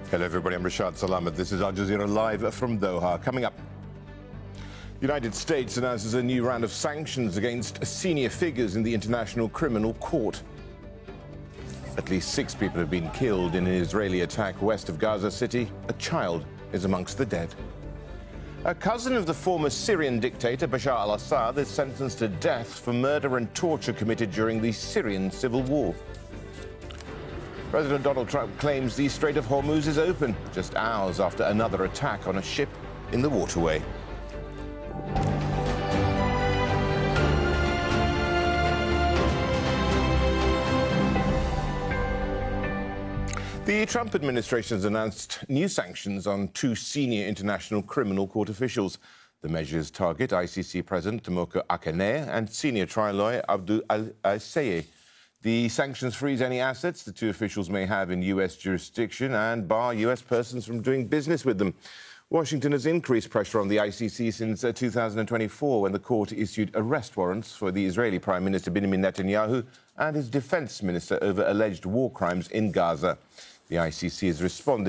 Hello everybody, I'm Rashad Salamat. This is Al Jazeera Live from Doha. Coming up, the United States announces a new round of sanctions against senior figures in the International Criminal Court. At least 6 people have been killed in an Israeli attack west of Gaza City. A child is amongst the dead. A cousin of the former Syrian dictator Bashar al-Assad is sentenced to death for murder and torture committed during the Syrian civil war. President Donald Trump claims the Strait of Hormuz is open, just hours after another attack on a ship in the waterway. The Trump administration has announced new sanctions on 2 senior International Criminal Court officials. The measures target ICC President Tomoko Akane and senior trial lawyer Abdul Al-Sayeh. The sanctions freeze any assets the 2 officials may have in U.S. jurisdiction and bar U.S. persons from doing business with them. Washington has increased pressure on the ICC since 2024, when the court issued arrest warrants for the Israeli Prime Minister Benjamin Netanyahu and his defense minister over alleged war crimes in Gaza. The ICC has responded